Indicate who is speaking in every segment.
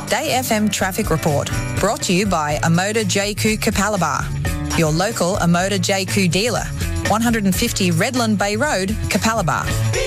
Speaker 1: Day FM Traffic Report, brought to you by Amoda JQ Capalaba, your local Amoda JQ dealer, 150 Redland Bay Road, Capalaba.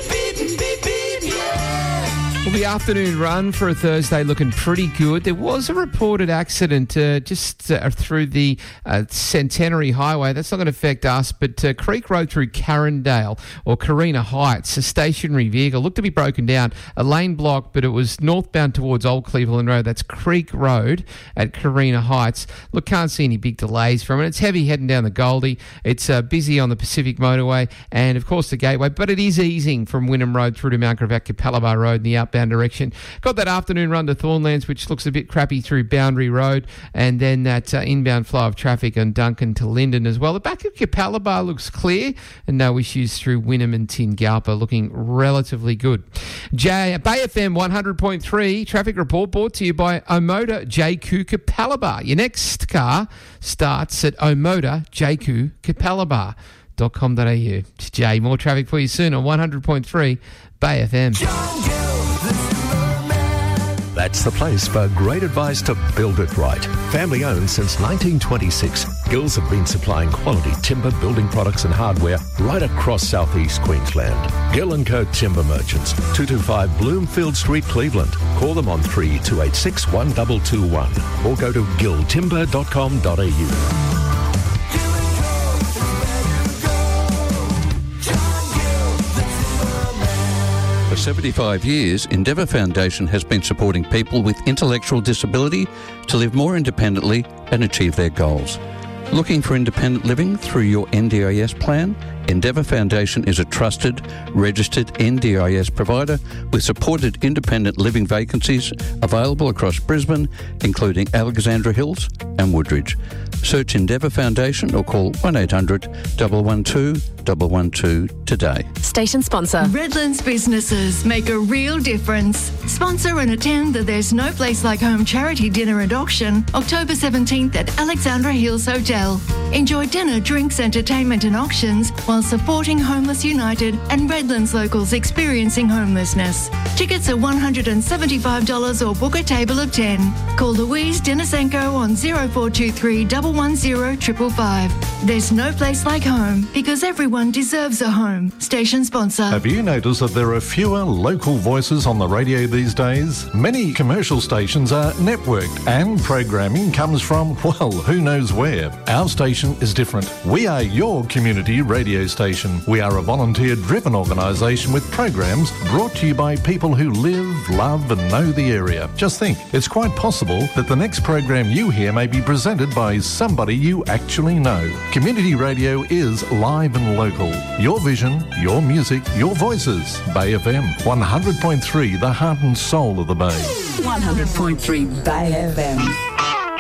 Speaker 2: Well, the afternoon run for a Thursday looking pretty good. There was a reported accident just through the Centenary Highway. That's not going to affect us, but Creek Road through Carindale or Carina Heights, a stationary vehicle looked to be broken down. A lane block, but it was northbound towards Old Cleveland Road. That's Creek Road at Carina Heights. Look, can't see any big delays from it. It's heavy heading down the Goldie. It's busy on the Pacific Motorway and, of course, the Gateway, but it is easing from Wynnum Road through to Mount Gravatt, Capalaba Road in the outbound direction. Got that afternoon run to Thornlands, which looks a bit crappy through Boundary Road, and then that inbound flow of traffic on Duncan to Linden as well. The back of Capalaba looks clear, and no issues through Wynnum and Tingalpa, looking relatively good. Bay FM 100.3 traffic report brought to you by Omoda JQ Capalaba. Your next car starts at Omoda JQ Capalaba.com.au. It's Jay. More traffic for you soon on 100.3 Bay FM.
Speaker 3: That's the place for great advice to build it right. Family owned since 1926, Gills have been supplying quality timber building products and hardware right across southeast Queensland. Gill & Co Timber Merchants, 225 Bloomfield Street, Cleveland. Call them on 3286 1221 or go to gilltimber.com.au.
Speaker 4: For 75 years, Endeavour Foundation has been supporting people with intellectual disability to live more independently and achieve their goals. Looking for independent living through your NDIS plan? Endeavour Foundation is a trusted, registered NDIS provider with supported independent living vacancies available across Brisbane, including Alexandra Hills and Woodridge. Search Endeavour Foundation or call 1800 112 112 today.
Speaker 5: Station sponsor.
Speaker 6: Redlands businesses make a real difference. Sponsor and attend the There's No Place Like Home charity dinner and auction, October 17th at Alexandra Hills Hotel. Enjoy dinner, drinks, entertainment and auctions while supporting Homeless United and Redlands locals experiencing homelessness. Tickets are $175 or book a table of 10. Call Louise Denisenko on 0423 110 555. There's no place like home because everyone deserves a home. Station sponsor.
Speaker 7: Have you noticed that there are fewer local voices on the radio these days? Many commercial stations are networked and programming comes from, well, who knows where. Our station is different. We are your community radio station. We are a volunteer-driven organisation with programs brought to you by people who live, love and know the area. Just think, it's quite possible that the next program you hear may be presented by somebody you actually know. Community radio is live and local. Your vision, your music, your voices. Bay FM 100.3, the heart and soul of the Bay.
Speaker 8: 100.3 Bay FM.